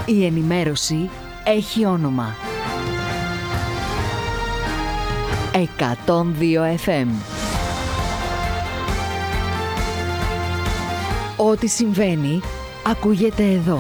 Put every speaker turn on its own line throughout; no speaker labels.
Η ενημέρωση έχει όνομα. 102 FM. Ό,τι συμβαίνει, ακούγεται εδώ.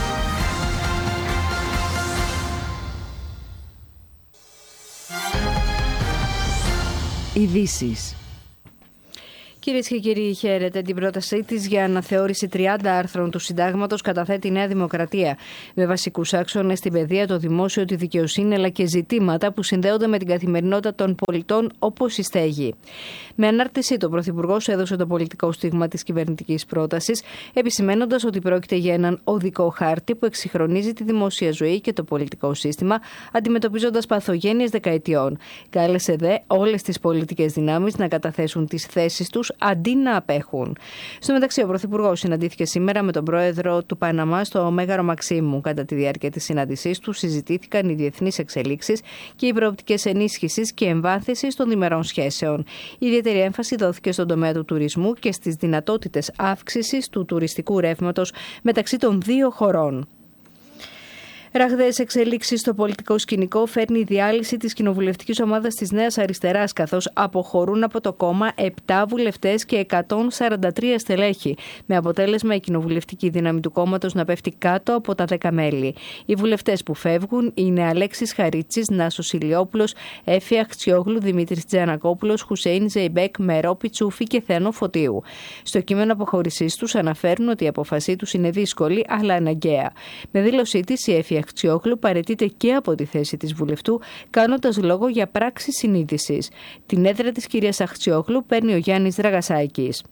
Ειδήσεις.
Κυρίες και κύριοι, χαίρετε. Την πρότασή της για αναθεώρηση 30 άρθρων του Συντάγματος καταθέτει η Νέα Δημοκρατία, με βασικούς άξονες την παιδεία, το δημόσιο, τη δικαιοσύνη, αλλά και ζητήματα που συνδέονται με την καθημερινότητα των πολιτών, όπως η στέγη. Με ανάρτησή του, ο Πρωθυπουργός έδωσε το πολιτικό στίγμα της κυβερνητικής πρότασης, επισημαίνοντας ότι πρόκειται για έναν οδικό χάρτη που εξυγχρονίζει τη δημόσια ζωή και το πολιτικό σύστημα, αντιμετωπίζοντας παθογένειες δεκαετιών. Κάλεσε δε όλες τις πολιτικές δυνάμεις να καταθέσουν τις θέσεις τους αντί να απέχουν. Στο μεταξύ, ο Πρωθυπουργός συναντήθηκε σήμερα με τον πρόεδρο του Παναμά στο Μέγαρο Μαξίμου. Κατά τη διάρκεια της συνάντησής του, συζητήθηκαν οι διεθνείς εξελίξεις και οι προοπτικές ενίσχυσης και εμβάθυνσης των διμερών σχέσεων. Ιδιαίτερη έμφαση δόθηκε στον τομέα του τουρισμού και στις δυνατότητες αύξησης του τουριστικού ρεύματος μεταξύ των δύο χωρών. Ραγδαίες εξελίξεις στο πολιτικό σκηνικό φέρνει η διάλυση της κοινοβουλευτικής ομάδας της Νέας Αριστεράς, καθώς αποχωρούν από το κόμμα 7 βουλευτές και 143 στελέχη, με αποτέλεσμα η κοινοβουλευτική δύναμη του κόμματος να πέφτει κάτω από τα 10 μέλη. Οι βουλευτές που φεύγουν είναι Αλέξης Χαρίτσης, Νάσος Ηλιόπουλος, Έφη Αχτσιόγλου, Δημήτρης Τζανακόπουλος, Χουσέιν Ζεϊμπέκ, Μερόπη Τσούφη και Θένο Φωτίου. Στο κείμενο αποχώρησής τους αναφέρουν ότι η απόφασή τους είναι δύσκολη αλλά αναγκαία. Με δήλωσή της, η Έφη Αχτσιόγλου παραιτείται και από τη θέση της βουλευτού, κάνοντας λόγο για πράξη συνείδησης. Την έδρα της κυρίας Αχτσιόγλου παίρνει ο Γιάννης Δραγασάκης.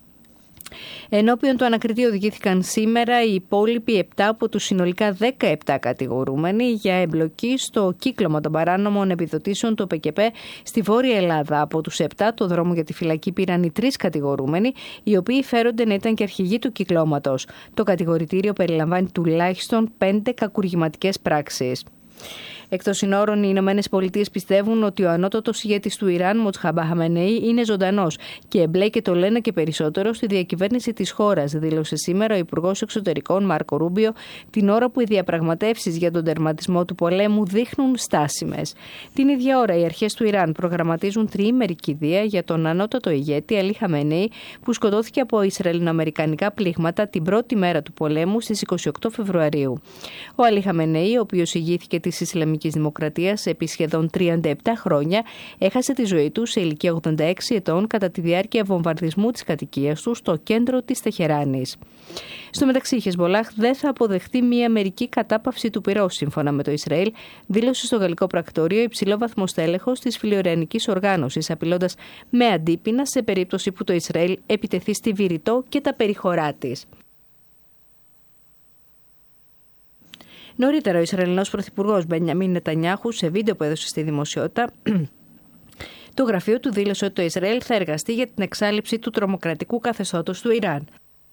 Ενώπιον του ανακριτή οδηγήθηκαν σήμερα οι υπόλοιποι 7 από τους συνολικά 17 κατηγορούμενοι για εμπλοκή στο κύκλωμα των παράνομων επιδοτήσεων του ΠΚΠ στη Βόρεια Ελλάδα. Από τους 7 το δρόμο για τη φυλακή πήραν οι 3 κατηγορούμενοι, οι οποίοι φέρονται να ήταν και αρχηγοί του κυκλώματος. Το κατηγορητήριο περιλαμβάνει τουλάχιστον 5 κακουργηματικές πράξεις. Εκτός συνόρων, οι Ηνωμένες Πολιτείες πιστεύουν ότι ο ανώτατος ηγέτης του Ιράν, Μοτζαμπά Χαμενεή, είναι ζωντανός και εμπλέκεται όλο ένα και περισσότερο στη διακυβέρνηση της χώρας, δήλωσε σήμερα ο Υπουργός Εξωτερικών Μάρκο Ρούμπιο, την ώρα που οι διαπραγματεύσεις για τον τερματισμό του πολέμου δείχνουν στάσιμες. Την ίδια ώρα, οι αρχές του Ιράν προγραμματίζουν τριήμερη κηδεία για τον ανώτατο ηγέτη Αλή Χαμενεή, που σκοτώθηκε από ισραηλινοαμερικανικά πλήγματα την πρώτη μέρα του πολέμου στις 28 Φεβρουαρίου. Ο Αλή Χαμενεή, ο οποίος ηγήθηκε της Ισλαμικής Δημοκρατίας επί σχεδόν 37 χρόνια, έχασε τη ζωή του σε ηλικία 86 ετών κατά τη διάρκεια βομβαρδισμού της κατοικίας του στο κέντρο της Τεχεράνης. Στο μεταξύ, η Χεσμολάχ δεν θα αποδεχτεί μια μερική κατάπαυση του πυρός, σύμφωνα με το Ισραήλ, δήλωσε στο γαλλικό πρακτορείο υψηλόβαθμο στέλεχος της φιλιορεανικής οργάνωσης, απειλώντας με αντίπεινα σε περίπτωση που το Ισραήλ επιτεθεί στη Βηρητό και τα περιχωρά της. Νωρίτερα, ο Ισραηλινός Πρωθυπουργός Μπενιαμίν Νετανιάχου, σε βίντεο που έδωσε στη δημοσιότητα του γραφείου του, δήλωσε ότι το Ισραήλ θα εργαστεί για την εξάλειψη του τρομοκρατικού καθεστώτος του Ιράν.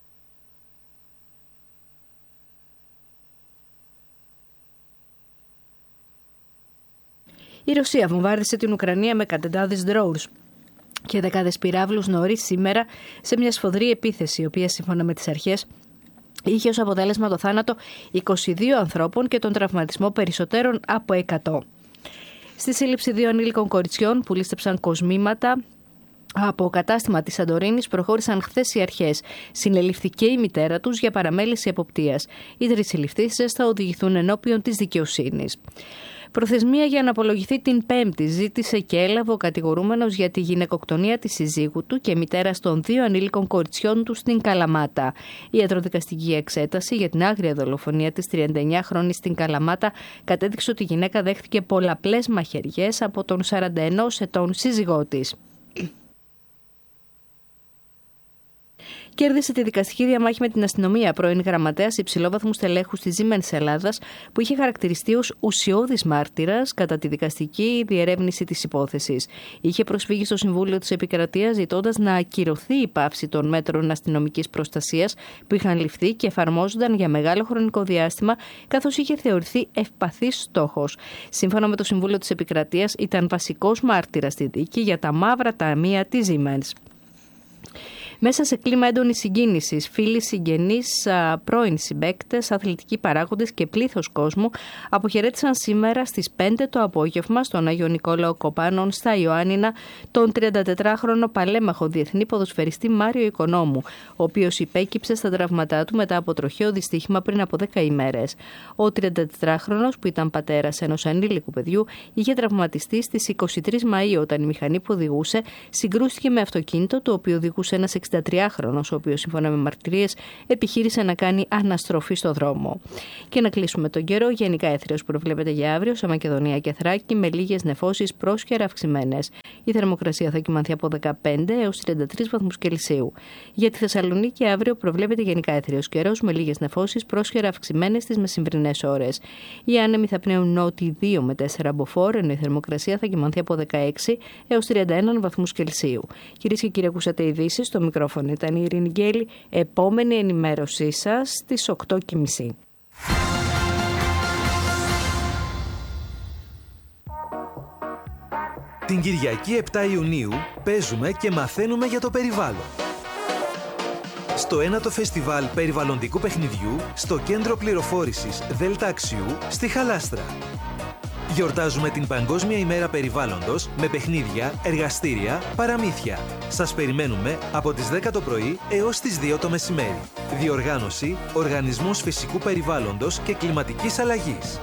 Η Ρωσία βομβάρδισε την Ουκρανία με εκατοντάδες drones και δεκάδες πυράβλους νωρίς σήμερα σε μια σφοδρή επίθεση, η οποία σύμφωνα με τις αρχές είχε ως αποτέλεσμα το θάνατο 22 ανθρώπων και τον τραυματισμό περισσότερων από 100. Στη σύλληψη 2 ανήλικων κοριτσιών που λήστεψαν κοσμήματα από κατάστημα της Σαντορίνης προχώρησαν χθες οι αρχές. Συνελήφθη και η μητέρα τους για παραμέληση εποπτείας. Οι 3 συλληφθήσεις θα οδηγηθούν ενώπιον της δικαιοσύνης. Προθεσμία για να απολογηθεί την Πέμπτη ζήτησε και έλαβε ο κατηγορούμενος για τη γυναικοκτονία της συζύγου του και μητέρας των 2 ανήλικων κοριτσιών του στην Καλαμάτα. Η ιατροδικαστική εξέταση για την άγρια δολοφονία της 39χρονης στην Καλαμάτα κατέδειξε ότι η γυναίκα δέχτηκε πολλαπλές μαχαιριές από τον 41 ετών σύζυγό της. Κέρδισε τη δικαστική διαμάχη με την αστυνομία πρώην γραμματέας υψηλόβαθμου στελέχους της Siemens Ελλάδας, που είχε χαρακτηριστεί ως ουσιώδης μάρτυρας κατά τη δικαστική διερεύνηση της υπόθεσης. Είχε προσφύγει στο Συμβούλιο της Επικρατείας ζητώντας να ακυρωθεί η πάυση των μέτρων αστυνομικής προστασίας που είχαν ληφθεί και εφαρμόζονταν για μεγάλο χρονικό διάστημα, καθώς είχε θεωρηθεί ευπαθής στόχος. Σύμφωνα με το Συμβούλιο της Επικρατείας, ήταν βασικός μάρτυρας στη δίκη για τα μαύρα ταμεία της Siemens. Μέσα σε κλίμα έντονης συγκίνησης, φίλοι, συγγενείς, πρώην συμπαίκτες, αθλητικοί παράγοντες και πλήθος κόσμου αποχαιρέτησαν σήμερα στις 5 το απόγευμα στον Άγιο Νικόλαο Κοπάνων στα Ιωάννινα τον 34χρονο παλέμαχο διεθνή ποδοσφαιριστή Μάριο Οικονόμου, ο οποίος υπέκυψε στα τραύματά του μετά από τροχαίο δυστύχημα πριν από 10 ημέρες. Ο 34χρονος, που ήταν πατέρας ενός ανήλικου παιδιού, είχε τραυματιστεί στις 23 Μαΐου όταν η μηχανή που οδηγούσε συγκρούστηκε με αυτοκίνητο, το οποίο οδηγούσε ένας 63χρονος, ο οποίος σύμφωνα με μαρτυρίες επιχείρησε να κάνει αναστροφή στο δρόμο. Και να κλείσουμε τον καιρό, γενικά έθριος προβλέπεται για αύριο σε Μακεδονία και Θράκη με λίγες νεφώσεις πρόσχερα αυξημένες. Η θερμοκρασία θα κυμανθεί από 15 έως 33 βαθμούς Κελσίου. Για τη Θεσσαλονίκη αύριο προβλέπεται γενικά έθριος καιρός με λίγες νεφώσεις πρόσχερα αυξημένες στις μεσημβρινές ώρες. Οι άνεμοι θα πνέουν νότιοι 2 με 4 μποφόρ, ενώ η θερμοκρασία θα κυμανθεί από 16 έως 31 βαθμούς Κελσίου. Κυρίες και κύριοι, ακούσατε ειδήσεις. Στο μικρόφωνο ήταν η Ειρήνη Γκέλη. Επόμενη ενημέρωσή σας στις 8:30.
Την Κυριακή 7 Ιουνίου παίζουμε και μαθαίνουμε για το περιβάλλον. Στο 9ο Φεστιβάλ Περιβαλλοντικού Παιχνιδιού στο Κέντρο Πληροφόρησης Δέλτα Αξιού στη Χαλάστρα. Γιορτάζουμε την Παγκόσμια ημέρα περιβάλλοντος με παιχνίδια, εργαστήρια, παραμύθια. Σας περιμένουμε από τις 10 το πρωί έως τις 2 το μεσημέρι. Διοργάνωση Οργανισμός Φυσικού Περιβάλλοντος και Κλιματικής Αλλαγής.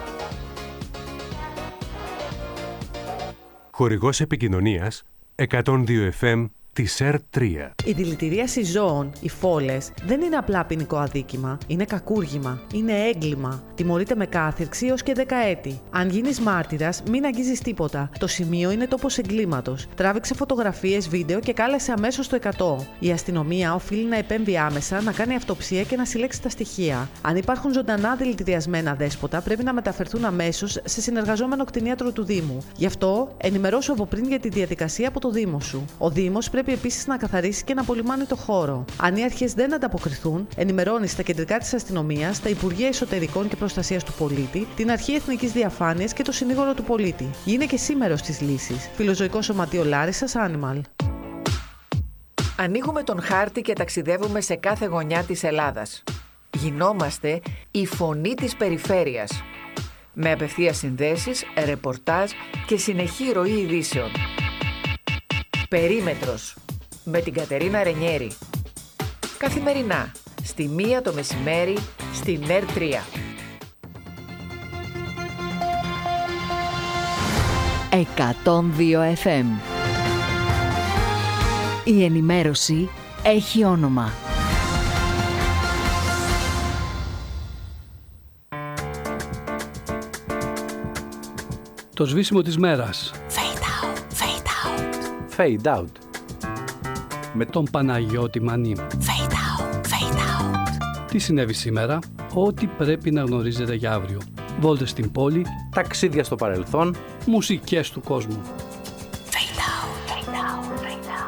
Χορηγός επικοινωνίας 102 FM της ΕΡΤ3.
Η δηλητηρίαση ζώων, οι φόλες, δεν είναι απλά ποινικό αδίκημα. Είναι κακούργημα. Είναι έγκλημα. Τιμωρείται με κάθυρξη έως και 10 έτη. Αν γίνεις μάρτυρας, μην αγγίζεις τίποτα. Το σημείο είναι τόπος εγκλήματος. Τράβηξε φωτογραφίες, βίντεο και κάλεσε αμέσως το 100. Η αστυνομία οφείλει να επέμβει άμεσα, να κάνει αυτοψία και να συλλέξει τα στοιχεία. Αν υπάρχουν ζωντανά δηλητηριασμένα δέσποτα, πρέπει να μεταφερθούν αμέσως σε συνεργαζόμενο κτηνίατρο του Δήμου. Γι' αυτό, ενημερώσου από πριν για τη διαδικασία από το Δήμο σου. Ο Δήμος πρέπει επίσης να καθαρίσει και να απολυμάνει το χώρο. Αν οι αρχές δεν ανταποκριθούν, ενημερώνει στα κεντρικά της αστυνομίας, τα Υπουργεία Εσωτερικών και Προστασίας του Πολίτη, την Αρχή Εθνικής Διαφάνειας και το Συνήγορο του Πολίτη. Γίνε και σήμερα μέρος της λύσης. Φιλοζωικό Σωματείο Λάρισσας Animal.
Ανοίγουμε τον χάρτη και ταξιδεύουμε σε κάθε γωνιά της Ελλάδας. Γινόμαστε η φωνή της περιφέρειας. Με απευθείας συνδέσεις, ρεπορτάζ και συνεχή ροή ειδήσεων. Περίμετρος με την Κατερίνα Ρενιέρη. Καθημερινά στη 1 το μεσημέρι στην ΕΡΤ3.
102 FM. Η ενημέρωση έχει όνομα.
Το σβήσιμο της μέρας.
Fade out, fade out.
Fade out.
Με τον Παναγιώτη Μανή.
Fade out, fade out.
Τι συνέβη σήμερα, ό,τι πρέπει να γνωρίζετε για αύριο. Βόλτες στην πόλη,
Ταξίδια στο παρελθόν.
μουσικές του κόσμου.